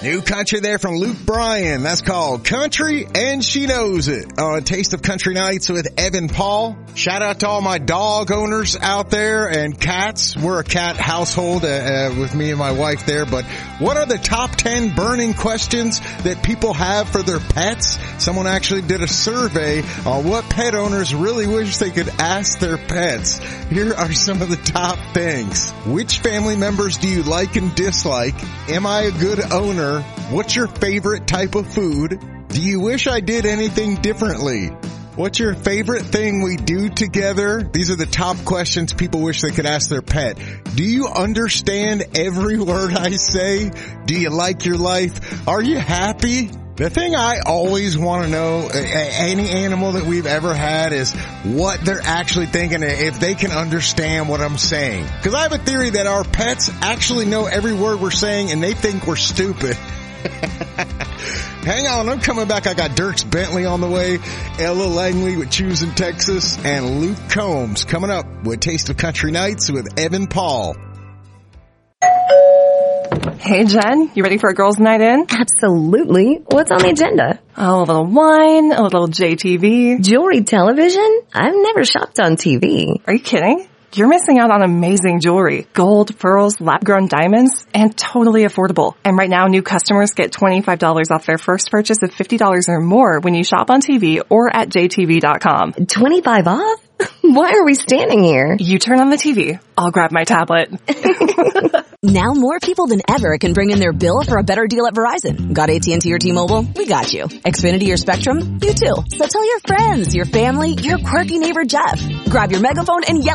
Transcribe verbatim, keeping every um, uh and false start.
New country there from Luke Bryan. That's called Country and She Knows It on Taste of Country Nights with Evan Paul. Shout out to all my dog owners out there and cats. We're a cat household uh, uh, with me and my wife there. But what are the top ten burning questions that people have for their pets? Someone actually did a survey on what pet owners really wish they could ask their pets. Here are some of the top things. Which family members do you like and dislike? Am I a good owner? What's your favorite type of food? Do you wish I did anything differently? What's your favorite thing we do together? These are the top questions people wish they could ask their pet. Do you understand every word I say? Do you like your life? Are you happy? The thing I always want to know, any animal that we've ever had, is what they're actually thinking, if they can understand what I'm saying. Because I have a theory that our pets actually know every word we're saying and they think we're stupid. Hang on, I'm coming back. I got Dierks Bentley on the way, Ella Langley with Choose in Texas, and Luke Combs coming up with Taste of Country Nights with Evan Paul. Hey, Jen, you ready for a girls' night in? Absolutely. What's on the agenda? Oh, a little wine, a little J T V. Jewelry television? I've never shopped on T V. Are you kidding? You're missing out on amazing jewelry. Gold, pearls, lab-grown diamonds, and totally affordable. And right now, new customers get twenty-five dollars off their first purchase of fifty dollars or more when you shop on T V or at J T V dot com. twenty-five off? Why are we standing here? You turn on the T V. I'll grab my tablet. Now more people than ever can bring in their bill for a better deal at Verizon. Got A T and T or T-Mobile? We got you. Xfinity or Spectrum? You too. So tell your friends, your family, your quirky neighbor Jeff. Grab your megaphone and yell